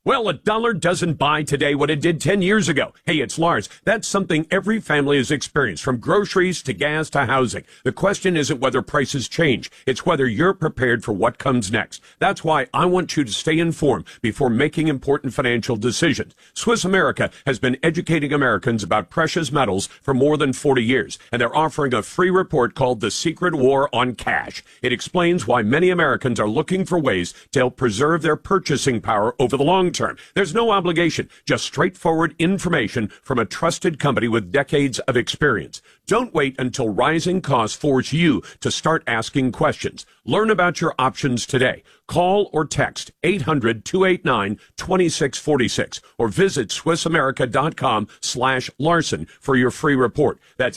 Well, a dollar doesn't buy today what it did 10 years ago. Hey, it's Lars. That's something every family has experienced, from groceries to gas to housing. The question isn't whether prices change. It's whether you're prepared for what comes next. That's why I want you to stay informed before making important financial decisions. Swiss America has been educating Americans about precious metals for more than 40 years, and they're offering a free report called The Secret War on Cash. It explains why many Americans are looking for ways to help preserve their purchasing power over the long term. There's no obligation, just straightforward information from a trusted company with decades of experience. Don't wait until rising costs force you to start asking questions. Learn about your options today. Call or text 800-289-2646 or visit SwissAmerica.com/Larson for your free report. That's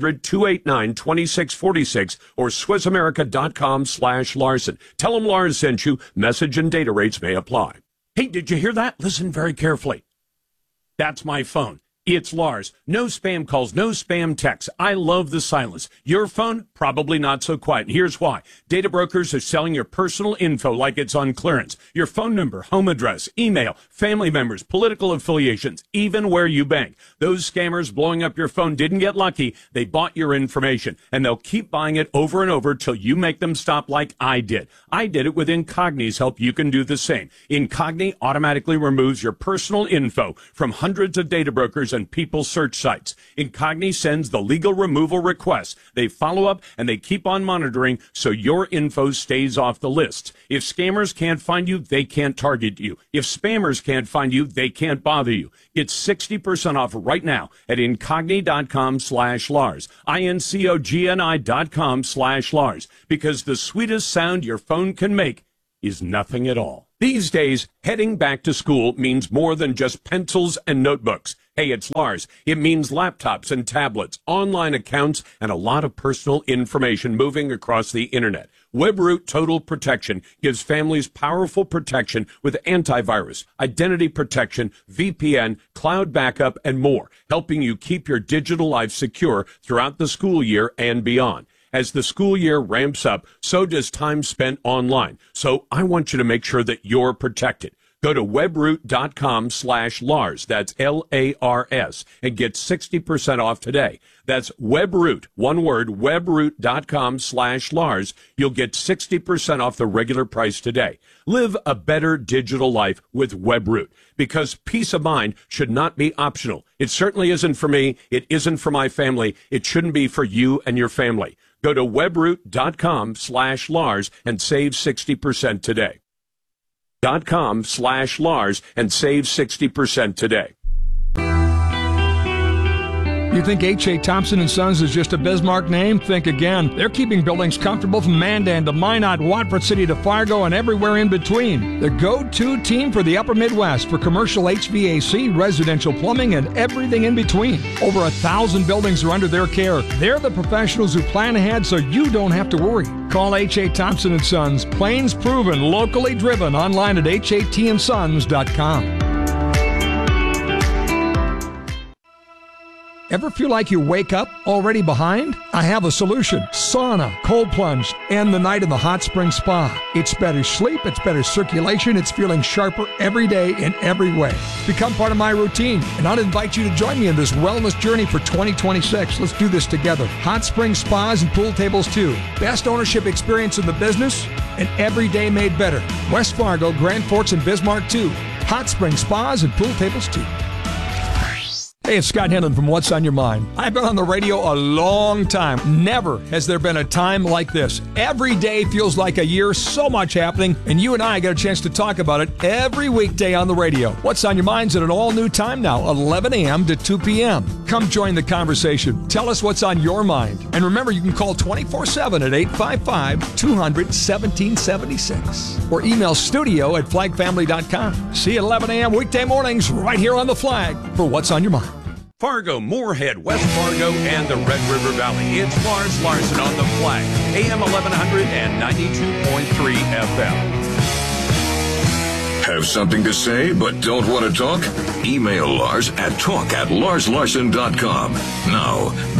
800-289-2646 or SwissAmerica.com/Larson. Tell them Lars sent you. Message and data rates may apply. Hey, did you hear that? Listen very carefully. That's my phone. It's Lars. No spam calls, no spam texts. I love the silence. Your phone, probably not so quiet. And here's why. Data brokers are selling your personal info like it's on clearance. Your phone number, home address, email, family members, political affiliations, even where you bank. Those scammers blowing up your phone didn't get lucky. They bought your information, and they'll keep buying it over and over till you make them stop, like I did. I did it with Incogni's help. You can do the same. Incogni automatically removes your personal info from hundreds of data brokers and people search sites. Incogni sends the legal removal requests. They follow up and they keep on monitoring so your info stays off the lists. If scammers can't find you, they can't target you. If spammers can't find you, they can't bother you. Get 60% off right now at incogni.com/Lars. INCOGNI.com/Lars. Because the sweetest sound your phone can make is nothing at all. These days, heading back to school means more than just pencils and notebooks. Hey, it's Lars. It means laptops and tablets, online accounts, and a lot of personal information moving across the internet. WebRoot Total Protection gives families powerful protection with antivirus, identity protection, VPN, cloud backup, and more, helping you keep your digital life secure throughout the school year and beyond. As the school year ramps up, so does time spent online. So I want you to make sure that you're protected. Go to webroot.com/Lars. That's LARS, and get 60% off today. That's WebRoot, one word, webroot.com/Lars. You'll get 60% off the regular price today. Live a better digital life with WebRoot, because peace of mind should not be optional. It certainly isn't for me. It isn't for my family. It shouldn't be for you and your family. Go to webroot.com/Lars and save 60% today. .com/Lars and save 60% today. You think H.A. Thompson & Sons is just a Bismarck name? Think again. They're keeping buildings comfortable from Mandan to Minot, Watford City to Fargo, and everywhere in between. The go-to team for the Upper Midwest for commercial HVAC, residential plumbing, and everything in between. Over 1,000 buildings are under their care. They're the professionals who plan ahead so you don't have to worry. Call H.A. Thompson & Sons. Plains proven, locally driven. Online at HATandsons.com. Ever feel like you wake up already behind? I have a solution. Sauna, cold plunge, and the night in the hot spring spa. It's better sleep, it's better circulation, it's feeling sharper every day in every way. Become part of my routine, and I'd invite you to join me in this wellness journey for 2026. Let's do this together. Hot spring spas and pool tables too. Best ownership experience in the business, and every day made better. West Fargo, Grand Forks, and Bismarck too. Hot spring spas and pool tables too. Hey, it's Scott Henlon from What's on Your Mind. I've been on the radio a long time. Never has there been a time like this. Every day feels like a year, so much happening, and you and I get a chance to talk about it every weekday on the radio. What's on Your Mind's at an all-new time now, 11 a.m. to 2 p.m. Come join the conversation. Tell us what's on your mind. And remember, you can call 24/7 at 855-200-1776 or email studio@flagfamily.com. See you at 11 a.m. weekday mornings right here on The Flag for What's on Your Mind. Fargo, Moorhead, West Fargo, and the Red River Valley. It's Lars Larson on The Flag, AM 1100 and 92.3 FM. Have something to say but don't want to talk? Email Lars at talk@larslarson.com. Now,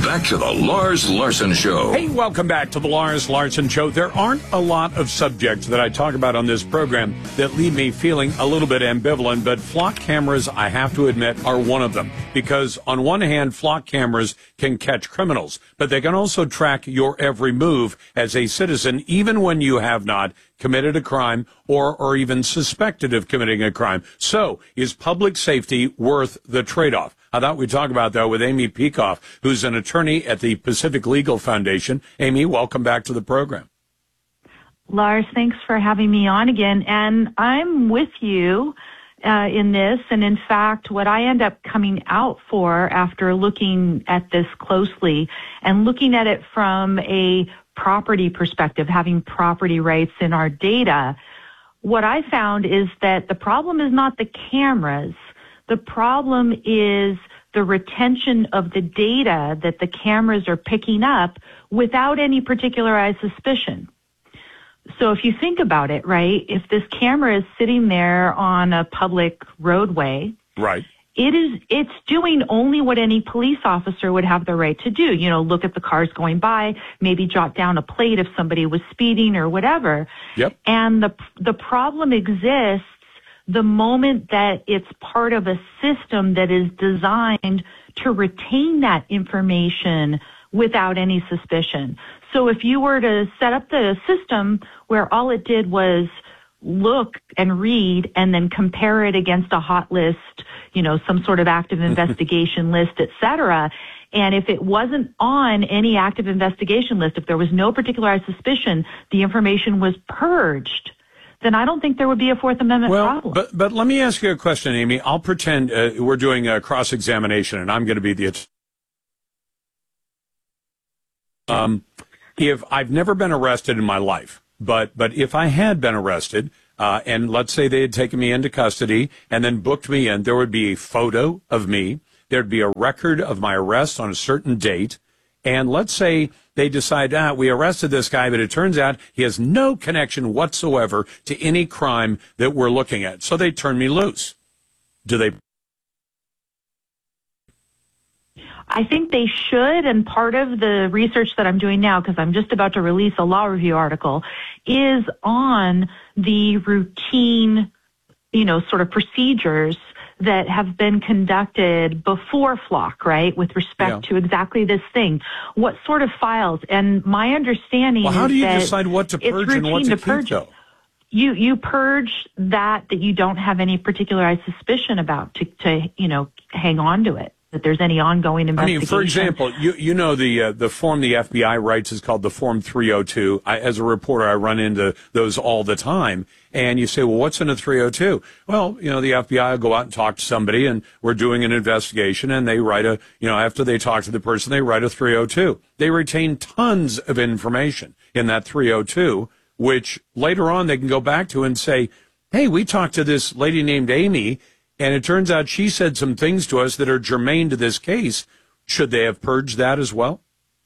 back to the Lars Larson Show. Hey, welcome back to the Lars Larson Show. There aren't a lot of subjects that I talk about on this program that leave me feeling a little bit ambivalent, but flock cameras, I have to admit, are one of them. Because on one hand, flock cameras can catch criminals, but they can also track your every move as a citizen, even when you have not committed a crime or even suspected of committing a crime. So, is public safety worth the trade-off? I thought we'd talk about that with Amy Peikoff, who's an attorney at the Pacific Legal Foundation. Amy, welcome back to the program. Lars, thanks for having me on again. And I'm with you in this. And in fact, what I end up coming out for after looking at this closely and looking at it from a property perspective, having property rights in our data, what I found is that the problem is not the cameras. The problem is the retention of the data that the cameras are picking up without any particularized suspicion. So if you think about it, right, if this camera is sitting there on a public roadway, right, it's doing only what any police officer would have the right to do. You know, look at the cars going by, maybe jot down a plate if somebody was speeding or whatever. Yep. And the problem exists the moment that it's part of a system that is designed to retain that information without any suspicion. So if you were to set up the system where all it did was look and read and then compare it against a hot list, you know, some sort of active investigation list, et cetera, and if it wasn't on any active investigation list, if there was no particularized suspicion, the information was purged, then I don't think there would be a Fourth Amendment problem. But let me ask you a question, Amy. I'll pretend we're doing a cross-examination, and I'm going to be the if I've never been arrested in my life, but if I had been arrested, and let's say they had taken me into custody and then booked me in, there would be a photo of me. There'd be a record of my arrest on a certain date. And let's say they decide, we arrested this guy, but it turns out he has no connection whatsoever to any crime that we're looking at. So they turn me loose. Do they? I think they should, and part of the research that I'm doing now, because I'm just about to release a law review article, is on the routine, you know, sort of procedures that have been conducted before Flock, right, with respect to exactly this thing. What sort of files? And my understanding how do you is that decide what to purge and what to keep, though? You purge that you don't have any particularized suspicion about to you know, hang on to it, that there's any ongoing investigation. I mean, for example, you know the form the FBI writes is called the Form 302. As a reporter, I run into those all the time. And you say, well, what's in a 302? Well, you know, the FBI will go out and talk to somebody, and we're doing an investigation, and they write after they talk to the person, they write a 302. They retain tons of information in that 302, which later on they can go back to and say, hey, we talked to this lady named Amy, and it turns out she said some things to us that are germane to this case. Should they have purged that as well?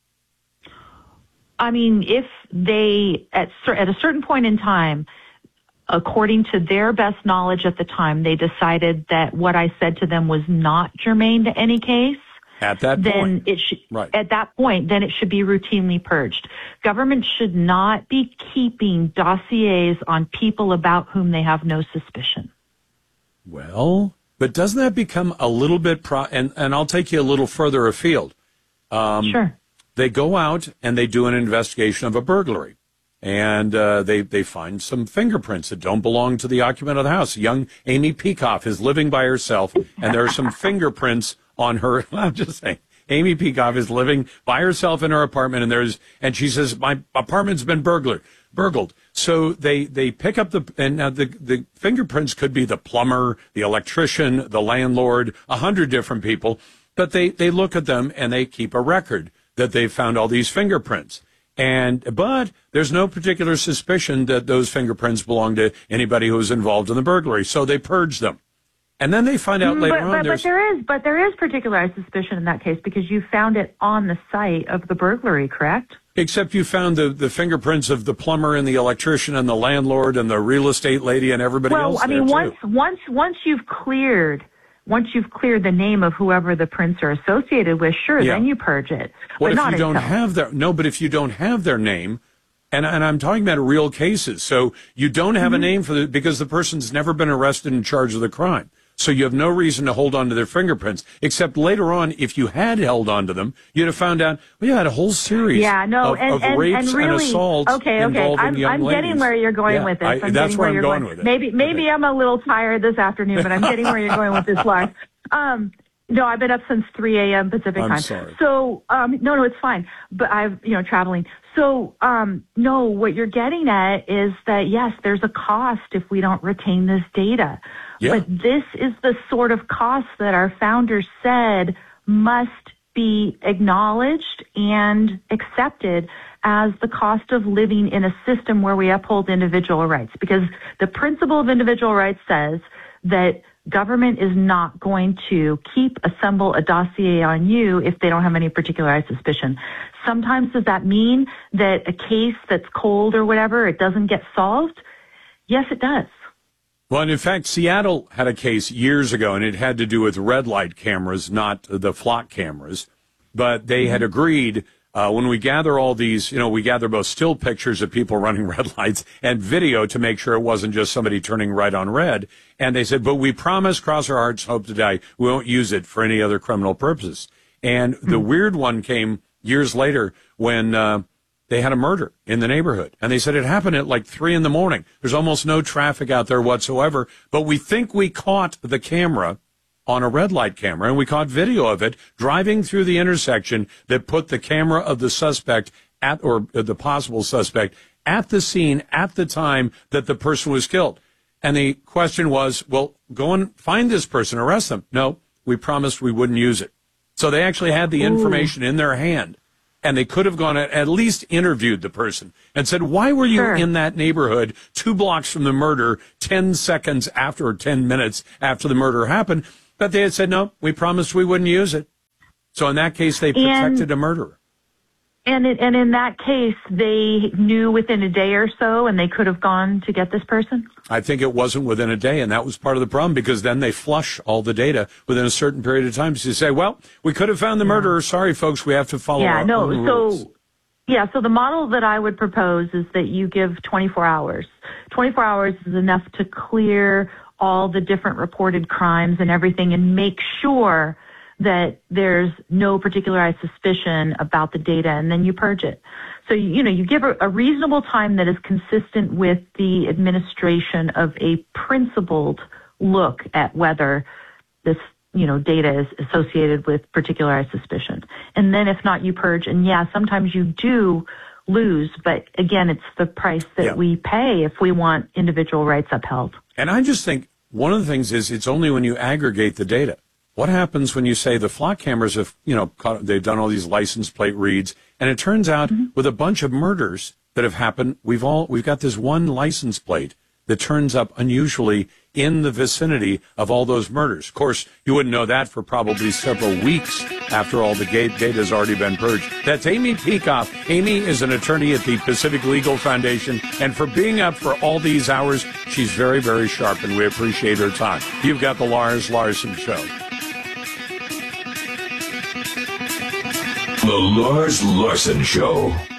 I mean, if they, at a certain point in time, according to their best knowledge at the time, they decided that what I said to them was not germane to any case. At that point, At that point, then it should be routinely purged. Government should not be keeping dossiers on people about whom they have no suspicion. Well, but doesn't that become a little bit and I'll take you a little further afield. Sure. They go out and they do an investigation of a burglary. And they find some fingerprints that don't belong to the occupant of the house. Young Amy Peikoff is living by herself, and there are some fingerprints on her. I'm just saying, Amy Peikoff is living by herself in her apartment, and she says, my apartment's been burgled. So they pick up the fingerprints could be the plumber, the electrician, the landlord, 100 different people, but they look at them and they keep a record that they found all these fingerprints. But there's no particular suspicion that those fingerprints belong to anybody who was involved in the burglary. So they purge them. And then they find out later on. But there is particularized suspicion in that case because you found it on the site of the burglary, correct? Except you found the fingerprints of the plumber and the electrician and the landlord and the real estate lady and everybody else. Well, I mean, once you've cleared once you've cleared the name of whoever the prints are associated with, sure, then you purge it. What but if not you don't until. have their, no, but if you don't have their name, and I'm talking about real cases, so you don't have a name for the, because the person's never been arrested and charged with a crime. So you have no reason to hold on to their fingerprints, except later on, if you had held on to them, you'd have found out, well, you had a whole series of rapes and assaults involving young I'm ladies. getting where you're going with this. That's where I'm going with it. Maybe I'm a little tired this afternoon, but I'm getting where you're going with this, Lars. No, I've been up since 3 a.m. Pacific time. Sorry. So, no, it's fine. But traveling. So, no, what you're getting at is that, yes, there's a cost if we don't retain this data. Yeah. But this is the sort of cost that our founders said must be acknowledged and accepted as the cost of living in a system where we uphold individual rights. Because the principle of individual rights says that government is not going to assemble a dossier on you if they don't have any particularized suspicion. Sometimes does that mean that a case that's cold or whatever, it doesn't get solved? Yes, it does. Well, and in fact, Seattle had a case years ago, and it had to do with red light cameras, not the flock cameras. But they had agreed, when we gather all these, we gather both still pictures of people running red lights and video to make sure it wasn't just somebody turning right on red. And they said, but we promise, cross our hearts, hope to die, we won't use it for any other criminal purpose. And the weird one came years later when they had a murder in the neighborhood. And they said it happened at like 3 a.m. There's almost no traffic out there whatsoever. But we think we caught the camera on a red light camera, and we caught video of it driving through the intersection that put the camera of the suspect or the possible suspect at the scene at the time that the person was killed. And the question was, well, go and find this person, arrest them. No, we promised we wouldn't use it. So they actually had the information in their hand, and they could have gone and at least interviewed the person and said, why were you in that neighborhood 2 blocks from the murder 10 seconds after or 10 minutes after the murder happened? But they had said, no, we promised we wouldn't use it. So in that case, they protected a murderer. And in that case, they knew within a day or so, and they could have gone to get this person? I think it wasn't within a day, and that was part of the problem, because then they flush all the data within a certain period of time. So you say, well, we could have found the murderer. Sorry, folks, we have to follow our own rules. So the model that I would propose is that you give 24 hours. 24 hours is enough to clear all the different reported crimes and everything and make sure that there's no particularized suspicion about the data, and then you purge it. So, you give a reasonable time that is consistent with the administration of a principled look at whether this, data is associated with particularized suspicion. And then if not, you purge. And sometimes you do lose, but again, it's the price that we pay if we want individual rights upheld. And I just think one of the things is it's only when you aggregate the data. What happens when you say the flock cameras have, they've done all these license plate reads, and it turns out with a bunch of murders that have happened, we've got this one license plate that turns up unusually in the vicinity of all those murders. Of course, you wouldn't know that for probably several weeks after all the data has already been purged. That's Amy Peikoff. Amy is an attorney at the Pacific Legal Foundation, and for being up for all these hours, she's very, very sharp, and we appreciate her time. You've got the Lars Larson Show. The Lars Larson Show.